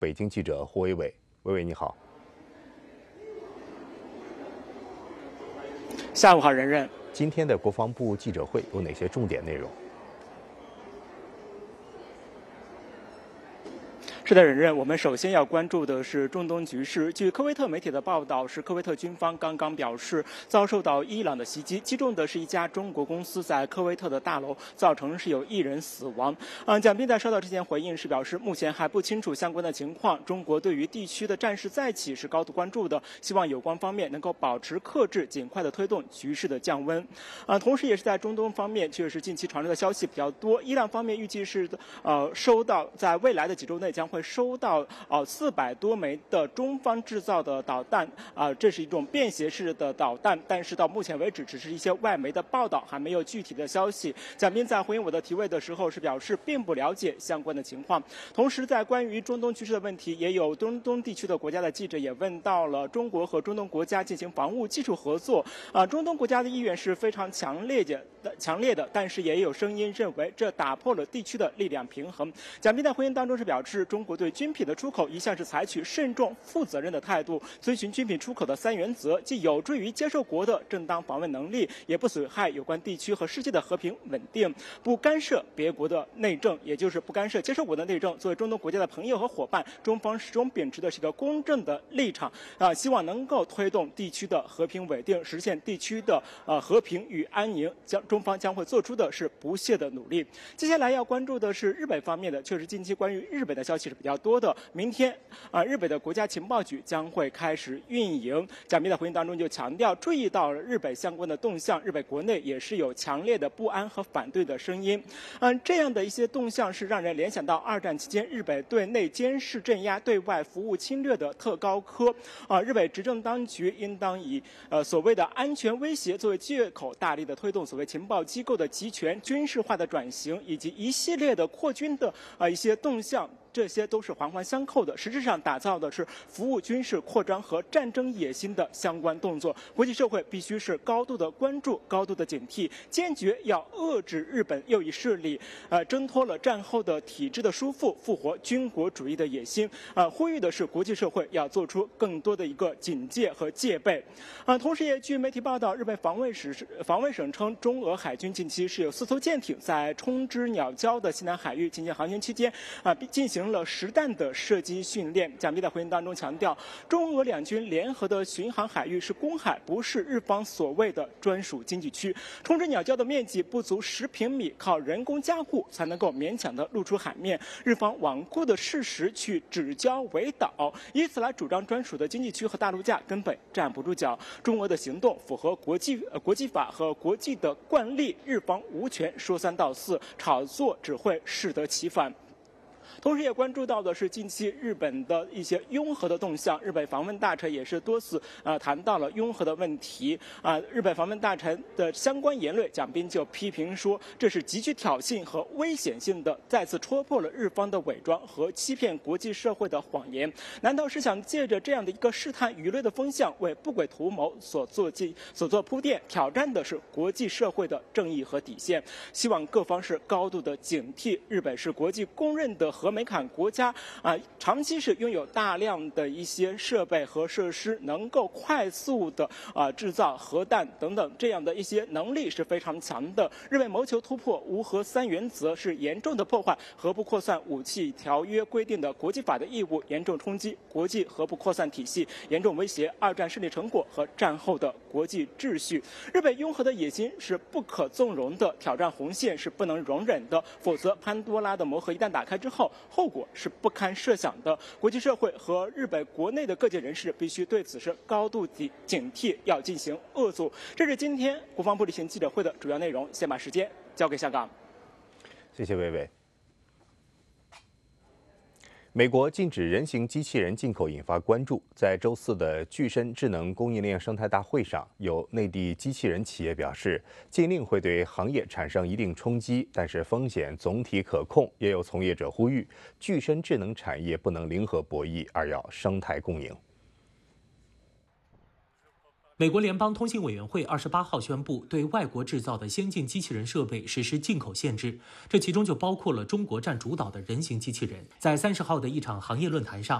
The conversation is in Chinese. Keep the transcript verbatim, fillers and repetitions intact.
北京记者霍维伟，维伟你好。 下午好，任任。 今天的国防部记者会有哪些重点内容？ 是的，任任，我们首先要关注的是中东局势。据科威特媒体的报道，是科威特军方刚刚表示，遭受到伊朗的袭击，击中的是一家中国公司在科威特的大楼，造成是有一人死亡。嗯，蒋斌在收到之前回应是表示，目前还不清楚相关的情况。中国对于地区的战事再起是高度关注的，希望有关方面能够保持克制，尽快的推动局势的降温。啊，同时也是在中东方面，确实近期传出的消息比较多。伊朗方面预计是呃收到在未来的几周内将会收到呃四百多枚的中方制造的导弹啊、呃，这是一种便携式的导弹，但是到目前为止只是一些外媒的报道，还没有具体的消息。蒋斌在回应我的提问的时候是表示并不了解相关的情况。同时，在关于中东局势的问题，也有中东地区的国家的记者也问到了中国和中东国家进行防务技术合作啊、呃，中东国家的意愿是非常强烈的、强烈的，但是也有声音认为这打破了地区的力量平衡。蒋斌在回应当中是表示，中国对军品的出口一向是采取慎重、负责任的态度，遵循军品出口的三原则，既有助于接受国的正当防卫能力，也不损害有关地区和世界的和平稳定，不干涉别国的内政，也就是不干涉接受国的内政。作为中东国家的朋友和伙伴，中方始终秉持的是一个公正的立场啊，希望能够推动地区的和平稳定，实现地区的呃和平与安宁。将中方将会做出的是不懈的努力。接下来要关注的是日本方面的，确实近期关于日本的消息是比较多的。明天啊，日本的国家情报局将会开始运营。蒋斌在回应当中就强调，注意到了日本相关的动向，日本国内也是有强烈的不安和反对的声音。嗯，这样的一些动向是让人联想到二战期间日本对内监视镇压、对外服务侵略的特高科。啊，日本执政当局应当以呃所谓的安全威胁作为借口，大力的推动所谓情报机构的集权、军事化的转型，以及一系列的扩军的啊、呃、一些动向。这些都是环环相扣的，实质上打造的是服务军事扩张和战争野心的相关动作。国际社会必须是高度的关注、高度的警惕，坚决要遏制日本右翼势力，呃，挣脱了战后的体制的束缚，复活军国主义的野心。呃，呼吁的是国际社会要做出更多的一个警戒和戒备。啊、呃，同时也据媒体报道，日本防卫省防卫省称，中俄海军近期是有四艘舰艇在冲之鸟礁的西南海域进行航行期间，啊、呃，进行了实弹的射击训练。蒋斌在回应当中强调，中俄两军联合的巡航海域是公海，不是日方所谓的专属经济区。冲之鸟礁的面积不足十平米，靠人工加固才能够勉强的露出海面。日方罔顾的事实去指礁为岛，以此来主张专属的经济区和大陆架，根本站不住脚。中俄的行动符合国际、呃、国际法和国际的惯例，日方无权说三道四，炒作只会适得其反。同时也关注到的是近期日本的一些拥核的动向，日本防卫大臣也是多次呃谈到了拥核的问题啊、呃。日本防卫大臣的相关言论，蒋斌就批评说，这是极具挑衅和危险性的，再次戳破了日方的伪装和欺骗国际社会的谎言。难道是想借着这样的一个试探舆论的风向，为不轨图谋所做进所做铺垫，挑战的是国际社会的正义和底线？希望各方是高度的警惕。日本是国际公认的核门槛国家啊、呃，长期是拥有大量的一些设备和设施，能够快速的啊、呃、制造核弹等等这样的一些能力是非常强的。日本谋求突破无核三原则，是严重的破坏核不扩散武器条约规定的国际法的义务，严重冲击国际核不扩散体系，严重威胁二战胜利成果和战后的国际秩序。日本拥核的野心是不可纵容的，挑战红线是不能容忍的，否则潘多拉的魔盒一旦打开之后，后果是不堪设想的。国际社会和日本国内的各界人士必须对此是高度警惕，要进行遏阻。这是今天国防部例行记者会的主要内容。先把时间交给香港。 谢谢薇薇。美国禁止人形机器人进口引发关注。在周四的具身智能供应链生态大会上，有内地机器人企业表示，禁令会对行业产生一定冲击，但是风险总体可控。也有从业者呼吁，具身智能产业不能零和博弈，而要生态共赢。 美国联邦通信委员会二十八号宣布，对外国制造的先进机器人设备实施进口限制，这其中就包括了中国占主导的人形机器人。在三十号的一场行业论坛上，